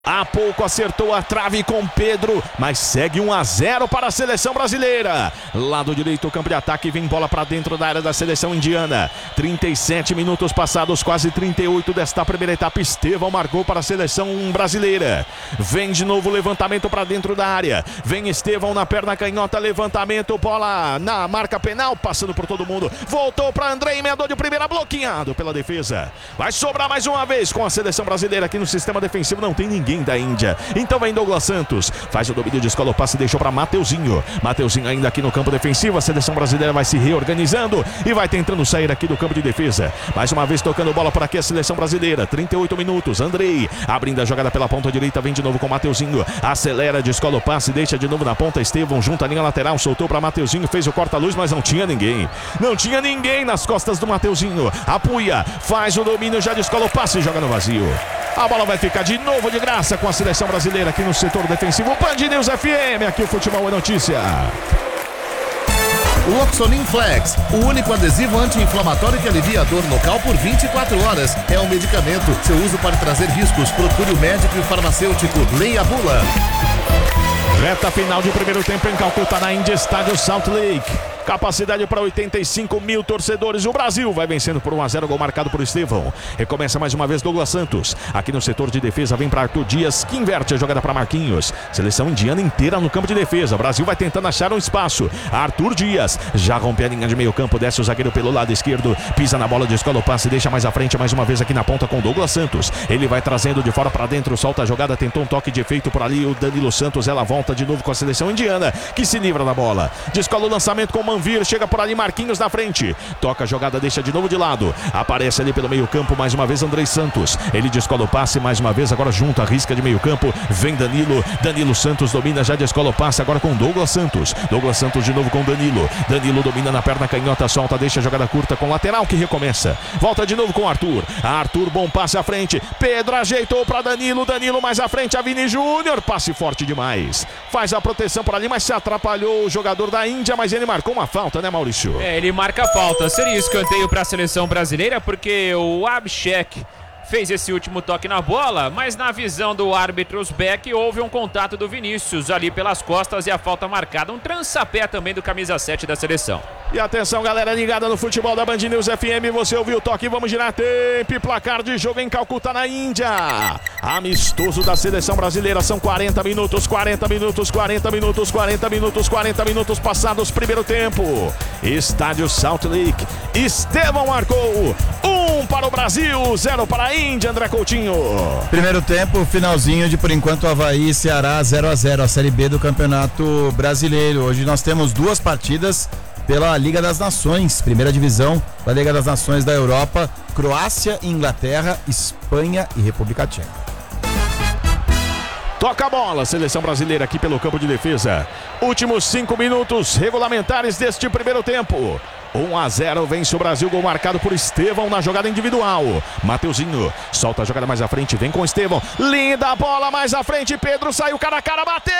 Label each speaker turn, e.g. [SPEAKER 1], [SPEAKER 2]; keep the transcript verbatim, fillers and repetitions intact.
[SPEAKER 1] Há pouco acertou a trave com Pedro, mas segue um a zero para a seleção brasileira. Lado direito, o campo de ataque, vem bola para dentro da área da seleção indiana. trinta e sete minutos passados, quase trinta e oito desta primeira etapa. Estevão marcou para a seleção brasileira. Vem de novo o levantamento para dentro da área. Vem Estevão na perna canhota, levantamento, bola na marca penal, passando por todo mundo. Voltou para André, emendou de primeira, bloqueado pela defesa. Vai sobrar mais uma vez com a seleção brasileira aqui no sistema defensivo, não tem ninguém da Índia. Então vem Douglas Santos, faz o domínio de escola, o passe deixou para Mateuzinho. Mateuzinho ainda aqui no campo defensivo, a seleção brasileira vai se reorganizando e vai tentando sair aqui do campo de defesa. Mais uma vez tocando bola por aqui a seleção brasileira, trinta e oito minutos, Andrei abrindo a jogada pela ponta direita, vem de novo com Mateuzinho, acelera de escola o passe, deixa de novo na ponta, Estevão junta a linha lateral, soltou para Mateuzinho, fez o corta-luz, mas não tinha ninguém. Não tinha ninguém nas costas do Mateuzinho. Apuia, faz o domínio, já de escola o passe e joga no vazio. A bola vai ficar de novo de graça com a seleção brasileira aqui no setor defensivo. Band News F M, aqui o Futebol é Notícia.
[SPEAKER 2] O Oxolin Flex, o único adesivo anti-inflamatório que alivia a dor local por vinte e quatro horas. É um medicamento. Seu uso pode trazer riscos. Procure o médico e o farmacêutico. Leia a bula.
[SPEAKER 1] Reta final de primeiro tempo em Calcutá, na Índia, estádio Salt Lake. Capacidade para oitenta e cinco mil torcedores. O Brasil vai vencendo por um a zero, gol marcado por Estevão. Recomeça mais uma vez Douglas Santos. Aqui no setor de defesa vem para Arthur Dias, que inverte a jogada para Marquinhos. Seleção indiana inteira no campo de defesa. O Brasil vai tentando achar um espaço. Arthur Dias já rompe a linha de meio campo, desce o zagueiro pelo lado esquerdo, pisa na bola de escola, o passe, deixa mais à frente, mais uma vez aqui na ponta com Douglas Santos. Ele vai trazendo de fora para dentro, solta a jogada, tentou um toque de efeito por ali. O Danilo Santos, ela volta de novo com a seleção indiana, que se livra da bola. Descola o lançamento com Manvir, chega por ali Marquinhos na frente, toca a jogada, deixa de novo de lado, aparece ali pelo meio campo mais uma vez Andrei Santos, ele descola o passe mais uma vez, agora junta, risca de meio campo, vem Danilo, Danilo Santos domina, já descola o passe agora com Douglas Santos, Douglas Santos de novo com Danilo, Danilo domina na perna canhota, solta, deixa a jogada curta com lateral que recomeça, volta de novo com Arthur, Arthur, bom passe à frente, Pedro ajeitou para Danilo, Danilo mais à frente, a Vini Júnior, passe forte demais, faz a proteção por ali, mas se atrapalhou o jogador da Índia, mas ele marcou uma falta, né, Maurício?
[SPEAKER 3] É, ele marca a falta. Seria escanteio para a seleção brasileira, porque o Abhishek fez esse último toque na bola, mas na visão do árbitro Uzbek houve um contato do Vinícius ali pelas costas e a falta marcada. Um trançapé também do camisa sete da seleção.
[SPEAKER 1] E atenção, galera ligada no futebol da Band News F M, você ouviu o toque, vamos girar tempo e placar de jogo em Calcutá, na Índia. Amistoso da seleção brasileira, são quarenta minutos, quarenta minutos, quarenta minutos, quarenta minutos, quarenta minutos passados, primeiro tempo. Estádio Salt Lake, Estevão marcou, um para o Brasil, zero para a Índia, André Coutinho.
[SPEAKER 4] Primeiro tempo, finalzinho de, por enquanto, Avaí e Ceará zero a zero, a Série B do Campeonato Brasileiro. Hoje nós temos duas partidas pela Liga das Nações, primeira divisão da Liga das Nações da Europa, Croácia, Inglaterra, Espanha e República Tcheca.
[SPEAKER 1] Toca a bola, seleção brasileira aqui pelo campo de defesa. Últimos cinco minutos regulamentares deste primeiro tempo. um a zero, vence o Brasil, gol marcado por Estevão na jogada individual. Mateuzinho solta a jogada mais à frente, vem com Estevão. Linda bola mais à frente, Pedro saiu cara a cara, bateu!